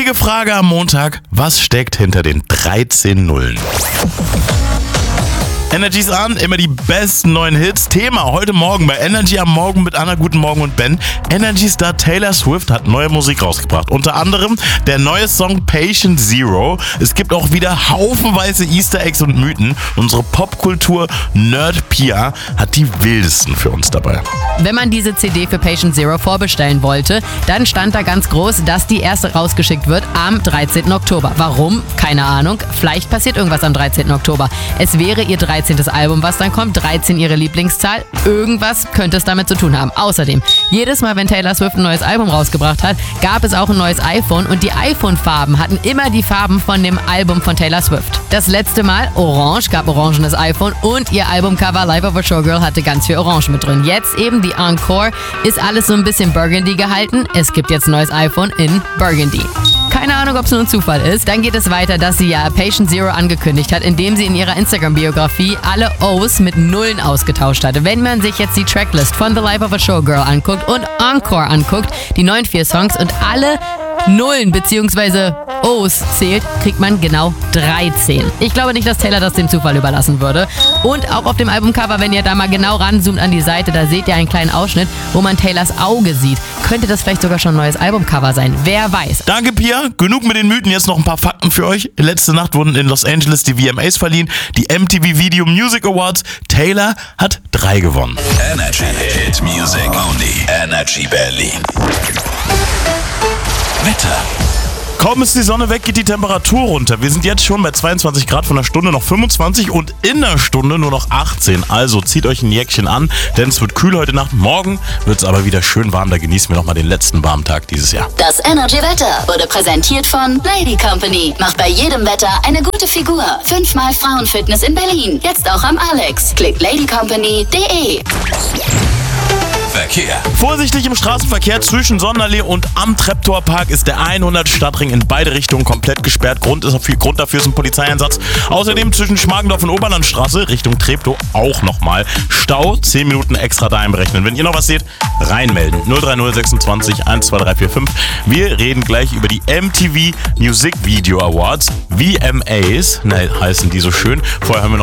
Wichtige Frage am Montag: Was steckt hinter den 13 Nullen? Energy's an, immer die besten neuen Hits. Thema heute Morgen bei Energy am Morgen mit Anna, guten Morgen und Ben. Energy-Star Taylor Swift hat neue Musik rausgebracht. Unter anderem der neue Song Patient Zero. Es gibt auch wieder haufenweise Easter Eggs und Mythen. Unsere Popkultur Nerd Pia hat die wildesten für uns dabei. Wenn man diese CD für Patient Zero vorbestellen wollte, dann stand da ganz groß, dass die erste rausgeschickt wird am 13. Oktober. Warum? Keine Ahnung. Vielleicht passiert irgendwas am 13. Oktober. Es wäre ihr 13. Album, was dann kommt, 13 ihre Lieblingszahl. Irgendwas könnte es damit zu tun haben. Außerdem, jedes Mal, wenn Taylor Swift ein neues Album rausgebracht hat, gab es auch ein neues iPhone und die iPhone-Farben hatten immer die Farben von dem Album von Taylor Swift. Das letzte Mal, Orange, gab orangenes iPhone und ihr Albumcover Life of a Showgirl hatte ganz viel Orange mit drin. Jetzt eben die Encore, ist alles so ein bisschen Burgundy gehalten. Es gibt jetzt ein neues iPhone in Burgundy. Keine Ahnung, ob es nur ein Zufall ist. Dann geht es weiter, dass sie ja Patient Zero angekündigt hat, indem sie in ihrer Instagram-Biografie alle O's mit Nullen ausgetauscht hatte. Wenn man sich jetzt die Tracklist von The Life of a Showgirl anguckt und Encore anguckt, die neuen 4 Songs und alle Nullen bzw. O's zählt, kriegt man genau 13. Ich glaube nicht, dass Taylor das dem Zufall überlassen würde. Und auch auf dem Albumcover, wenn ihr da mal genau ranzoomt an die Seite, da seht ihr einen kleinen Ausschnitt, wo man Taylors Auge sieht. Könnte das vielleicht sogar schon ein neues Albumcover sein? Wer weiß. Danke, Pia. Genug mit den Mythen. Jetzt noch ein paar Fakten für euch. Letzte Nacht wurden in Los Angeles die VMAs verliehen, die MTV Video Music Awards. Taylor hat 3 gewonnen. Energy Hit Music Only. Energy Berlin. Wetter. Kaum ist die Sonne weg, geht die Temperatur runter. Wir sind jetzt schon bei 22 Grad, von der Stunde noch 25 und in der Stunde nur noch 18. Also zieht euch ein Jäckchen an, denn es wird kühl heute Nacht. Morgen wird es aber wieder schön warm. Da genießen wir nochmal den letzten warmen Tag dieses Jahr. Das Energy Wetter wurde präsentiert von Lady Company. Macht bei jedem Wetter eine gute Figur. 5-mal Frauenfitness in Berlin. Jetzt auch am Alex. Klickt ladycompany.de. Verkehr. Vorsichtig im Straßenverkehr zwischen Sonnenallee und am Treptorpark ist der 100 Stadtring in beide Richtungen komplett gesperrt. Grund dafür ist ein Polizeieinsatz. Außerdem zwischen Schmargendorf und Oberlandstraße Richtung Treptow auch nochmal Stau. 10 Minuten extra da einberechnen. Wenn ihr noch was seht, reinmelden. 030 26 12345. Wir reden gleich über die MTV Music Video Awards. VMAs, heißen die so schön. Vorher haben wir noch